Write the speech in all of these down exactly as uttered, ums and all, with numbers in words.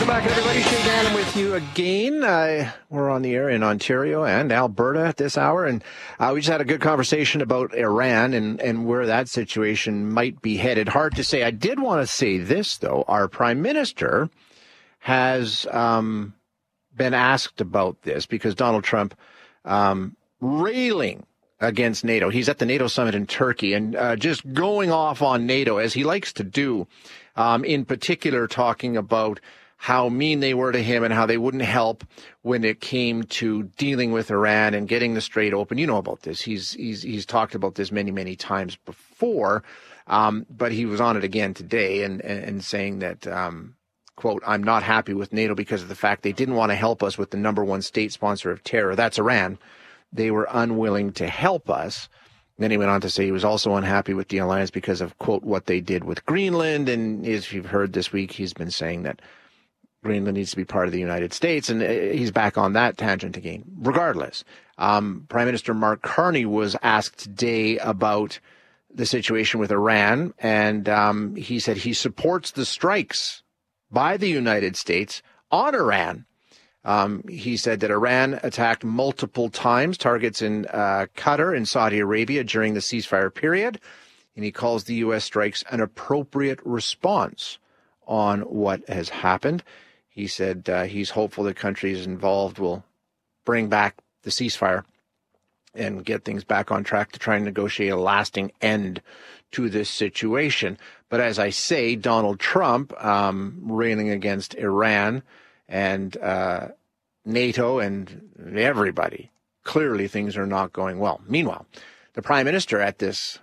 back, everybody. Shane Gannon with you again. Uh, we're on the air in Ontario and Alberta at this hour, and uh, we just had a good conversation about Iran and, and where that situation might be headed. Hard to say. I did want to say this, though. Our Prime Minister has um, been asked about this because Donald Trump um, railing against NATO. He's at the NATO summit in Turkey and uh, just going off on NATO, as he likes to do, um, in particular talking about how mean they were to him and how they wouldn't help when it came to dealing with Iran and getting the Strait open. You know about this. He's he's he's talked about this many, many times before, um, but he was on it again today and, and, and saying that, um, quote, I'm not happy with NATO because of the fact they didn't want to help us with the number one state sponsor of terror. That's Iran. They were unwilling to help us. Then he went on to say he was also unhappy with the alliance because of, quote, what they did with Greenland. And as you've heard this week, he's been saying that Greenland needs to be part of the United States, and he's back on that tangent again. Regardless, um, Prime Minister Mark Carney was asked today about the situation with Iran, and um, he said he supports the strikes by the United States on Iran. Um, he said that Iran attacked multiple times targets in uh, Qatar and Saudi Arabia during the ceasefire period, and he calls the U S strikes an appropriate response on what has happened. He said uh, he's hopeful that countries involved will bring back the ceasefire and get things back on track to try and negotiate a lasting end to this situation. But as I say, Donald Trump um, railing against Iran and uh, NATO and everybody. Clearly things are not going well. Meanwhile, the Prime Minister at this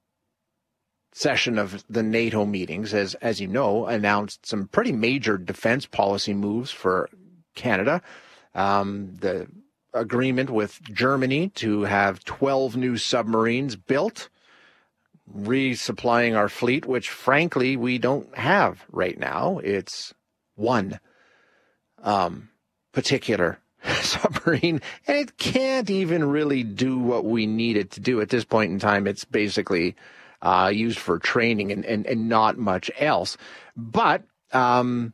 session of the NATO meetings, as as you know, announced some pretty major defense policy moves for Canada. Um, the agreement with Germany to have twelve new submarines built, resupplying our fleet, which frankly we don't have right now. It's one um, particular submarine, and it can't even really do what we need it to do. At this point in time, it's basically Uh, used for training and, and, and not much else. But um,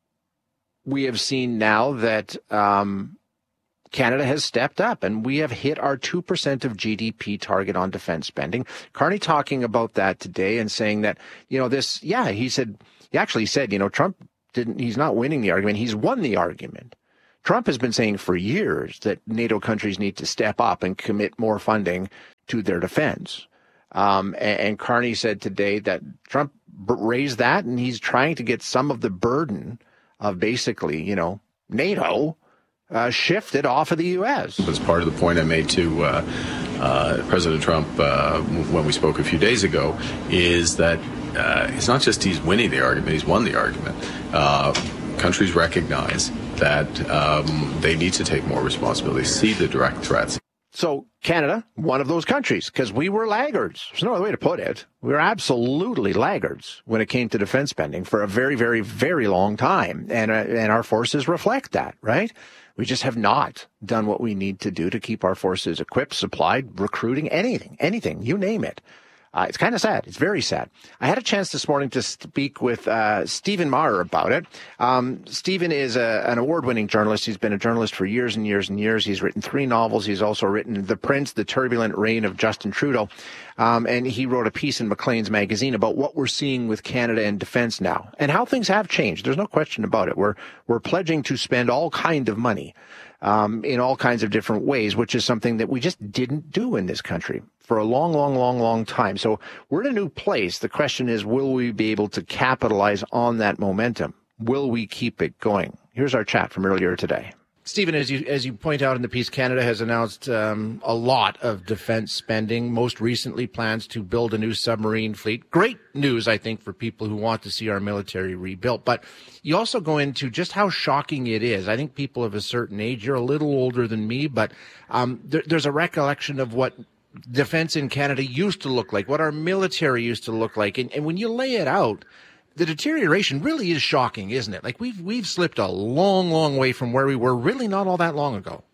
we have seen now that um, Canada has stepped up and we have hit our two percent of G D P target on defense spending. Carney talking about that today and saying that, you know, this, yeah, he said, he actually said, you know, Trump didn't, he's not winning the argument. He's won the argument. Trump has been saying for years that NATO countries need to step up and commit more funding to their defense. Um, and, and Carney said today that Trump b- raised that, and he's trying to get some of the burden of basically, you know, NATO uh, shifted off of the U S. That's part of the point I made to uh, uh, President Trump uh, when we spoke a few days ago, is that uh, it's not just he's winning the argument, he's won the argument. Uh, countries recognize that um, they need to take more responsibility, see the direct threats. So Canada, one of those countries, because we were laggards. There's no other way to put it. We were absolutely laggards when it came to defense spending for a very, very, very long time. And, uh, and our forces reflect that, right? We just have not done what we need to do to keep our forces equipped, supplied, recruiting, anything, anything, you name it. Uh, it's kind of sad. It's very sad. I had a chance this morning to speak with uh, Stephen Maher about it. Um, Stephen is a, an award-winning journalist. He's been a journalist for years and years and years. He's written three novels. He's also written The Prince, The Turbulent Reign of Justin Trudeau. Um, and he wrote a piece in Maclean's magazine about what we're seeing with Canada and defense now and how things have changed. There's no question about it. We're, we're pledging to spend all kind of money Um, in all kinds of different ways, which is something that we just didn't do in this country for a long, long, long, long time. So we're in a new place. The question is, will we be able to capitalize on that momentum? Will we keep it going? Here's our chat from earlier today. Stephen, as you as you point out in the piece, Canada has announced um, a lot of defense spending, most recently plans to build a new submarine fleet. Great news, I think, for people who want to see our military rebuilt. But you also go into just how shocking it is. I think people of a certain age, you're a little older than me, but um, there, there's a recollection of what defense in Canada used to look like, what our military used to look like. And, and when you lay it out, the deterioration really is shocking, isn't it? Like we've we've slipped a long, long way from where we were really not all that long ago.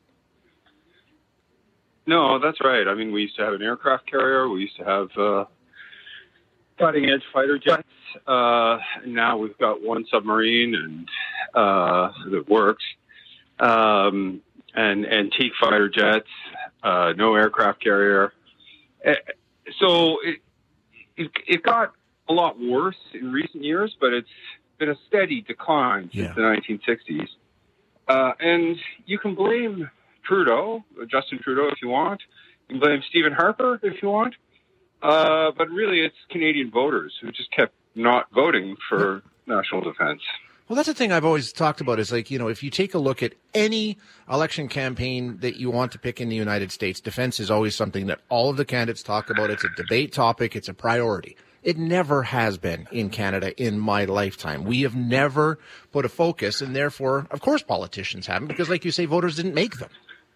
No, that's right. I mean, we used to have an aircraft carrier. We used to have uh, cutting-edge fighter jets. Uh, now we've got one submarine and uh, that works, um, and antique fighter jets, uh, no aircraft carrier. So it, it it got a lot worse in recent years, but it's been a steady decline since yeah. the nineteen sixties. Uh, and you can blame Trudeau, Justin Trudeau, if you want. You can blame Stephen Harper if you want. Uh, but really, it's Canadian voters who just kept not voting for national defense. Well, that's the thing I've always talked about is like, you know, if you take a look at any election campaign that you want to pick in the United States, defense is always something that all of the candidates talk about. It's a debate topic. It's a priority. It never has been in Canada in my lifetime. We have never put a focus, and therefore, of course, politicians haven't, because like you say, voters didn't make them.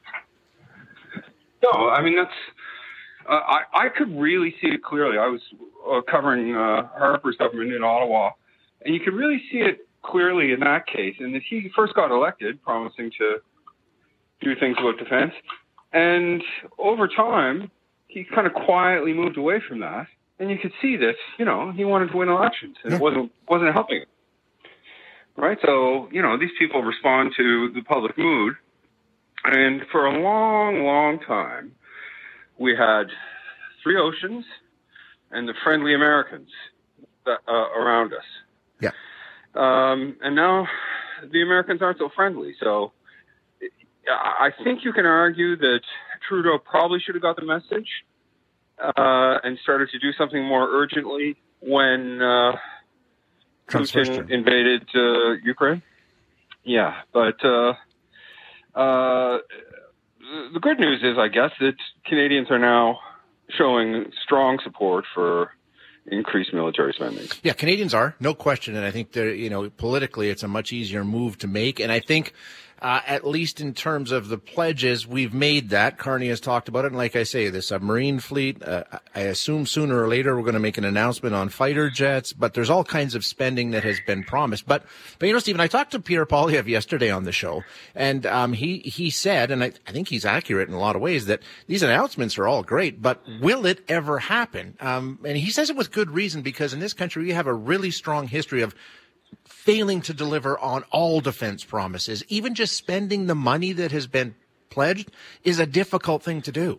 No, I mean, that's, uh, I, I could really see it clearly. I was uh, covering uh, Harper's government in Ottawa, and you could really see it clearly in that case, and that he first got elected promising to do things about defense, and over time, he kind of quietly moved away from that. And you could see that, you know, he wanted to win elections, and it wasn't wasn't helping him. Right? So, you know, these people respond to the public mood. And for a long, long time, we had three oceans and the friendly Americans that, uh, around us. Yeah. Um, and now the Americans aren't so friendly. So I think you can argue that Trudeau probably should have got the message. Uh, and started to do something more urgently when uh, Putin invaded uh, Ukraine. Yeah, but uh, uh, the good news is, I guess, that Canadians are now showing strong support for increased military spending. Yeah, Canadians are, no question, and I think they're, you know, politically, it's a much easier move to make, and I think. Uh, at least in terms of the pledges, we've made that. Carney has talked about it. And like I say, the submarine fleet, uh, I assume sooner or later we're going to make an announcement on fighter jets. But there's all kinds of spending that has been promised. But, but you know, Stephen, I talked to Pierre Poilievre yesterday on the show. And um, he, he said, and I, I think he's accurate in a lot of ways, that these announcements are all great. But will it ever happen? Um, and he says it with good reason, because in this country we have a really strong history of failing to deliver on all defense promises. Even just spending the money that has been pledged is a difficult thing to do.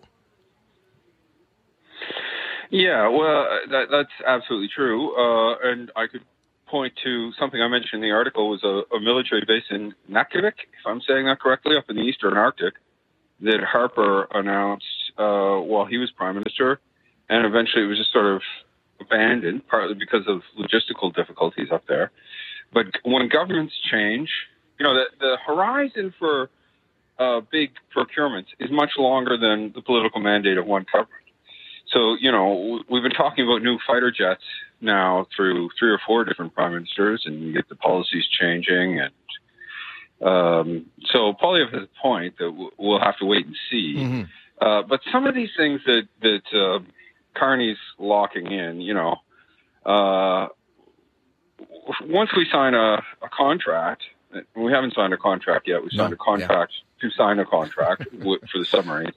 Yeah, well, that, that's absolutely true. Uh, and I could point to something I mentioned in the article was a, a military base in Nunavut, if I'm saying that correctly, up in the Eastern Arctic, that Harper announced uh, while he was Prime Minister. And eventually it was just sort of abandoned, partly because of logistical difficulties up there. But when governments change, you know, the, the horizon for uh, big procurements is much longer than the political mandate of one government. So, you know, we've been talking about new fighter jets now through three or four different prime ministers, and you get the policies changing. And um, so Poilievre has a point that we'll have to wait and see. Mm-hmm. Uh, but some of these things that, that uh, Carney's locking in, you know, uh, once we sign a, a contract, we haven't signed a contract yet. We signed no, a contract yeah. to sign a contract w- for the submarine.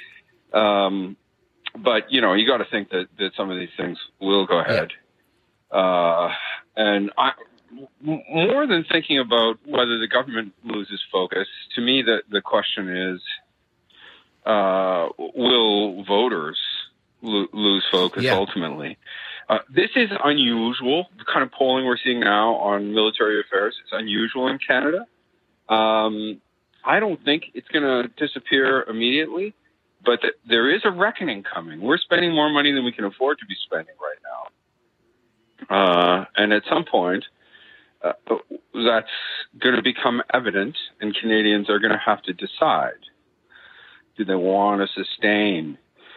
Um, but, you know, you got to think that, that some of these things will go ahead. Yeah. Uh, and I, m- more than thinking about whether the government loses focus, to me, the, the question is, uh, will voters lo- lose focus yeah. ultimately? Uh, this is unusual. The kind of polling we're seeing now on military affairs is unusual in Canada. Um, I don't think it's going to disappear immediately, but th- there is a reckoning coming. We're spending more money than we can afford to be spending right now. Uh, and at some point, uh, that's going to become evident, and Canadians are going to have to decide, do they want to sustain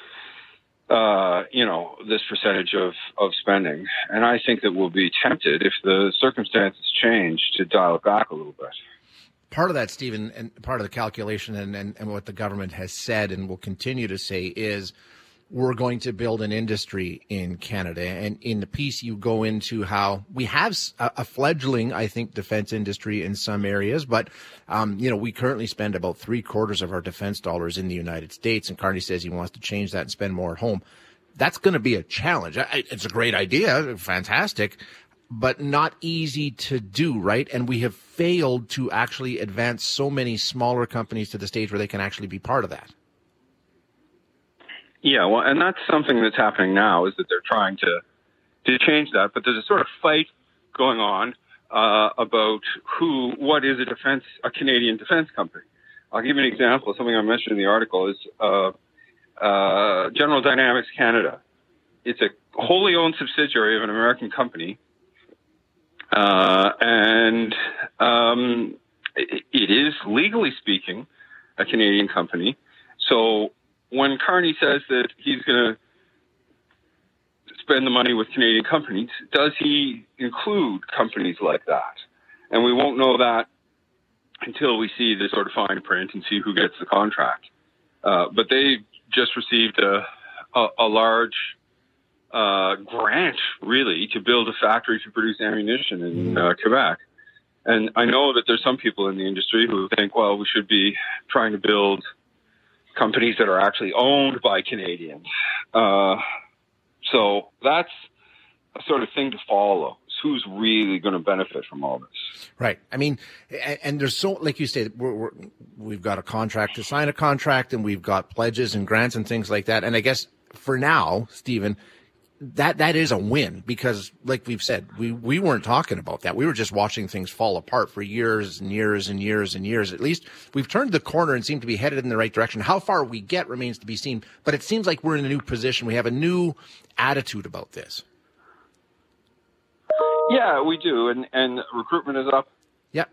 Uh, you know, this percentage of, of spending. And I think that we'll be tempted, if the circumstances change, to dial it back a little bit. Part of that, Stephen, and part of the calculation and, and, and what the government has said and will continue to say is we're going to build an industry in Canada. And in the piece, you go into how we have a, a fledgling, I think, defense industry in some areas. But, um, you know, we currently spend about three quarters of our defense dollars in the United States. And Carney says he wants to change that and spend more at home. that's going to be a challenge. It's a great idea, fantastic, but not easy to do, right? And we have failed to actually advance so many smaller companies to the stage where they can actually be part of that. Yeah, well, and that's something that's happening now, is that they're trying to to change that. But there's a sort of fight going on uh, about who, what is a defense, a Canadian defense company. I'll give you an example. Something I mentioned in the article is uh, uh, General Dynamics Canada. It's a wholly owned subsidiary of an American company, uh, and um, it, it is, legally speaking, a Canadian company. So when Carney says that he's going to spend the money with Canadian companies, does he include companies like that? And we won't know that until we see the sort of fine print and see who gets the contract. Uh, but they just received a, a, a large uh, grant, really, to build a factory to produce ammunition in uh, Quebec. And I know that there's some people in the industry who think, well, we should be trying to build companies that are actually owned by Canadians. Uh, so that's a sort of thing to follow. Who's really going to benefit from all this? Right. I mean, and, and there's so, like you said, we're, we're, we've got a contract to sign a contract, and we've got pledges and grants and things like that. And I guess for now, Stephen, that that is a win, because, like we've said, we, we weren't talking about that. We were just watching things fall apart for years and years and years and years. At least we've turned the corner and seem to be headed in the right direction. How far we get remains to be seen, but it seems like we're in a new position. We have a new attitude about this. Yeah, we do, and and recruitment is up. Yep.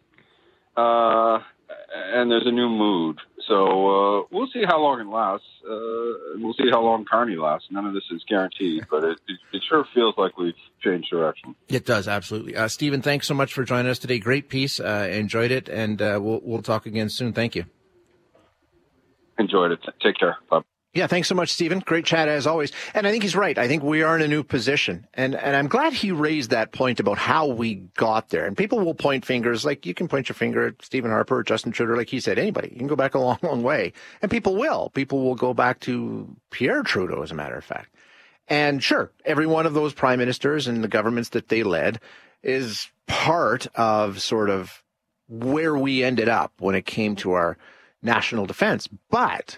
Uh, and there's a new mood. So uh, we'll see how long it lasts. Uh, we'll see how long Carney lasts. None of this is guaranteed, but it, it, it sure feels like we've changed direction. It does, absolutely. Uh, Stephen, thanks so much for joining us today. Great piece. Uh, enjoyed it, and uh, we'll we'll talk again soon. Thank you. Enjoyed it. Take care. Bye. Yeah, thanks so much, Stephen. Great chat as always. And I think he's right. I think we are in a new position. And and I'm glad he raised that point about how we got there. And people will point fingers, like you can point your finger at Stephen Harper or Justin Trudeau, like he said, anybody. You can go back a long, long way. And people will. People will go back to Pierre Trudeau, as a matter of fact. And sure, every one of those prime ministers and the governments that they led is part of sort of where we ended up when it came to our national defense. But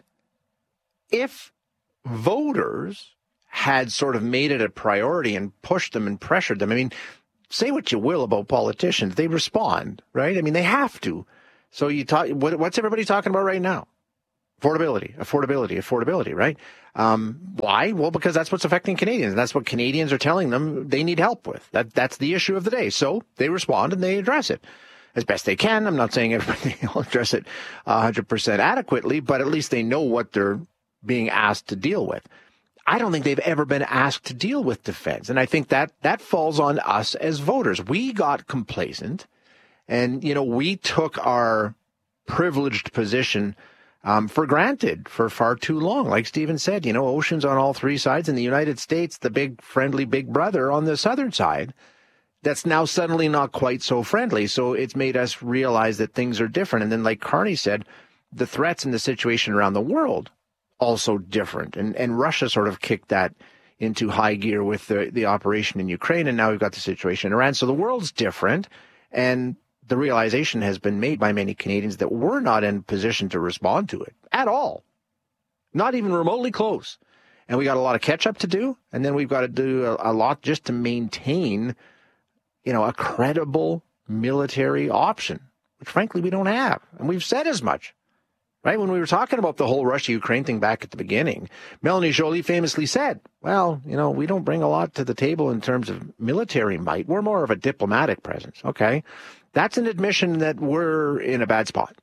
if voters had sort of made it a priority and pushed them and pressured them, I mean, say what you will about politicians, they respond, right? I mean, they have to. So you talk, what, what's everybody talking about right now? Affordability, affordability, affordability, right? Um, why? Well, because that's what's affecting Canadians. And that's what Canadians are telling them they need help with. That That's the issue of the day. So they respond and they address it as best they can. I'm not saying everybody will address it one hundred percent adequately, but at least they know what they're being asked to deal with. I don't think they've ever been asked to deal with defense. And I think that that falls on us as voters. We got complacent and, you know, we took our privileged position um, for granted for far too long. Like Stephen said, you know, oceans on all three sides. In the United States, the big friendly big brother on the southern side, that's now suddenly not quite so friendly. So it's made us realize that things are different. And then, like Carney said, the threats and the situation around the world also different. And and Russia sort of kicked that into high gear with the, the operation in Ukraine, and now we've got the situation in Iran. So the world's different, and the realization has been made by many Canadians that we're not in position to respond to it at all, not even remotely close. And we got a lot of catch up to do, and then we've got to do a, a lot just to maintain, you know, a credible military option, which frankly we don't have. And we've said as much. Right? When we were talking about the whole Russia-Ukraine thing back at the beginning, Melanie Joly famously said, well, you know, we don't bring a lot to the table in terms of military might. We're more of a diplomatic presence. Okay. That's an admission that we're in a bad spot.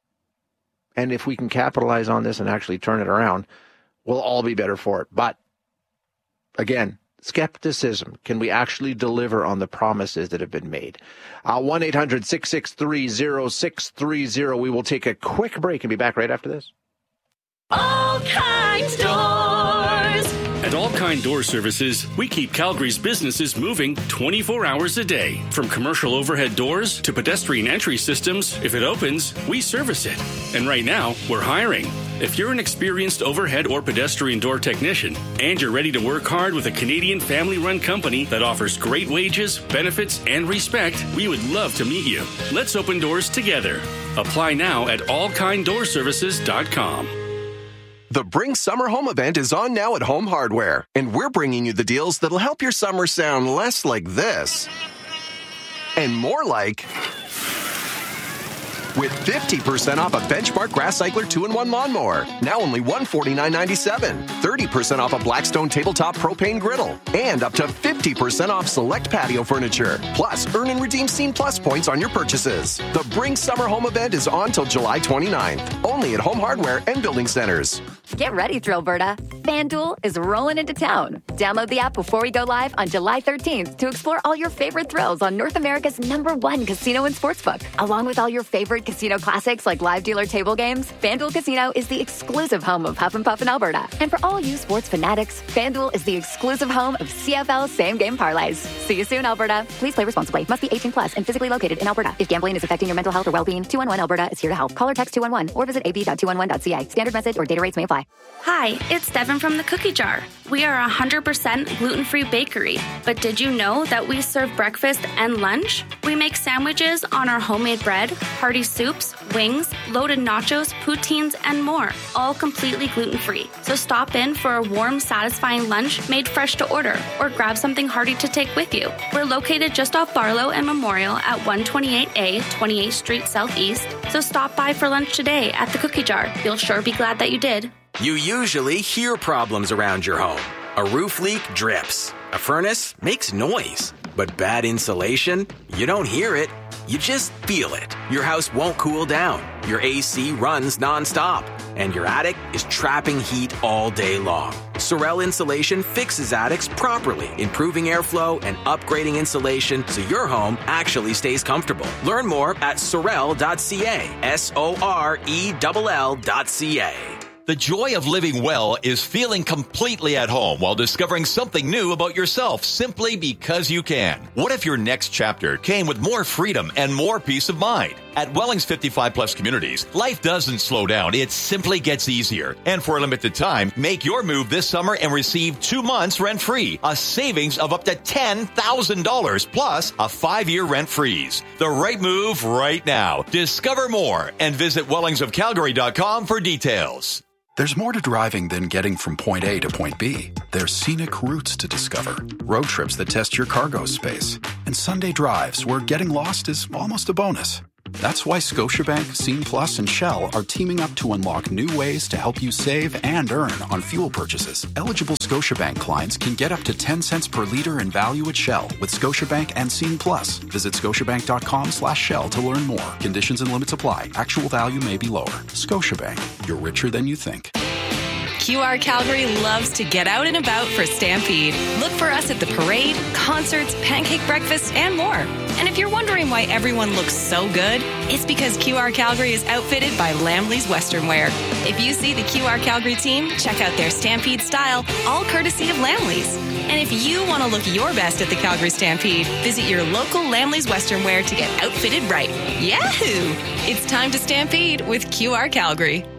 And if we can capitalize on this and actually turn it around, we'll all be better for it. But again, skepticism. Can we actually deliver on the promises that have been made? Uh, one eight hundred six six three zero six three zero. We will take a quick break and be back right after this. All Kinds Doors. At All Kind Door Services, we keep Calgary's businesses moving twenty-four hours a day. From commercial overhead doors to pedestrian entry systems, if it opens, we service it. And right now, we're hiring. If you're an experienced overhead or pedestrian door technician and you're ready to work hard with a Canadian family-run company that offers great wages, benefits, and respect, we would love to meet you. Let's open doors together. Apply now at all kind door services dot com. The Bring Summer Home event is on now at Home Hardware, and we're bringing you the deals that'll help your summer sound less like this and more like... with fifty percent off a Benchmark Grass Cycler two in one lawnmower, now only one hundred forty-nine ninety-seven. thirty percent off a Blackstone Tabletop Propane Griddle, and up to fifty percent off select patio furniture. Plus, earn and redeem Scene Plus points on your purchases. The Bring Summer Home event is on till July twenty-ninth, only at Home Hardware and Building Centers. Get ready, Thrillberta. FanDuel is rolling into town. Download the app before we go live on July thirteenth to explore all your favorite thrills on North America's number one casino and sportsbook. Along with all your favorite casino classics like live dealer table games, FanDuel Casino is the exclusive home of Huff and Puff in Alberta. And for all you sports fanatics, FanDuel is the exclusive home of C F L same-game parlays. See you soon, Alberta. Please play responsibly. Must be eighteen plus and physically located in Alberta. If gambling is affecting your mental health or well-being, two one one Alberta is here to help. Call or text two one one or visit a b dot two one one dot c a. Standard message or data rates may apply. Hi, it's Devin from the Cookie Jar. We are a one hundred percent gluten-free bakery, but did you know that we serve breakfast and lunch? We make sandwiches on our homemade bread, hearty soups, wings, loaded nachos, poutines, and more, all completely gluten-free. So stop in for a warm, satisfying lunch made fresh to order, or grab something hearty to take with you. We're located just off Barlow and Memorial at one twenty-eight A, twenty-eighth Street Southeast, so stop by for lunch today at the Cookie Jar. You'll sure be glad that you did. You usually hear problems around your home. A roof leak drips. A furnace makes noise. But bad insulation? You don't hear it. You just feel it. Your house won't cool down. Your A C runs nonstop. And your attic is trapping heat all day long. Sorel Insulation fixes attics properly, improving airflow and upgrading insulation so your home actually stays comfortable. Learn more at sorel dot c a. S O R E L L dot C A. The joy of living well is feeling completely at home while discovering something new about yourself simply because you can. What if your next chapter came with more freedom and more peace of mind? At Welling's fifty-five plus communities, life doesn't slow down. It simply gets easier. And for a limited time, make your move this summer and receive two months rent-free, a savings of up to ten thousand dollars, plus a five-year rent freeze. The right move right now. Discover more and visit wellings of calgary dot com for details. There's more to driving than getting from point A to point B. There's scenic routes to discover, road trips that test your cargo space, and Sunday drives where getting lost is almost a bonus. That's why Scotiabank, Scene Plus, and Shell are teaming up to unlock new ways to help you save and earn on fuel purchases. Eligible Scotiabank clients can get up to ten cents per liter in value at Shell with Scotiabank and Scene Plus. Visit scotiabank.com slash Shell to learn more. Conditions and limits apply. Actual value may be lower. Scotiabank. You're richer than you think. Q R Calgary loves to get out and about for Stampede. Look for us at the parade, concerts, pancake breakfast, and more. And if you're wondering why everyone looks so good, it's because Q R Calgary is outfitted by Lamley's Western Wear. If you see the Q R Calgary team, check out their Stampede style, all courtesy of Lamley's. And if you want to look your best at the Calgary Stampede, visit your local Lamley's Western Wear to get outfitted right. Yahoo! It's time to Stampede with Q R Calgary.